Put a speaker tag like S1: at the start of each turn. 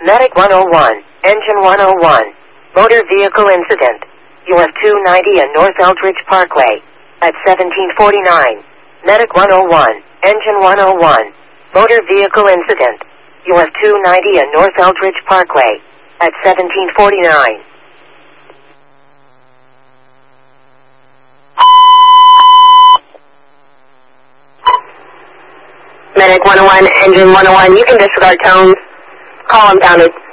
S1: Medic 101, Engine 101. Motor vehicle incident. UF 290 and North Eldridge Parkway. At 1749. Medic 101, Engine 101. Motor vehicle incident. UF 290 and North Eldridge Parkway. At 1749.
S2: Medic 101, Engine 101, you can disregard tones. Call impounded.